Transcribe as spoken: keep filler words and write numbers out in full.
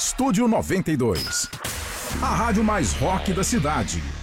Estúdio noventa e dois. A rádio mais rock da cidade.